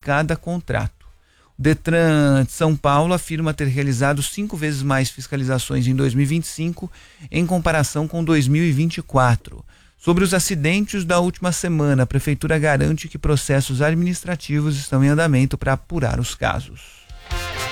cada contrato. O Detran de São Paulo afirma ter realizado 5 vezes mais fiscalizações em 2025 em comparação com 2024. Sobre os acidentes da última semana, a Prefeitura garante que processos administrativos estão em andamento para apurar os casos.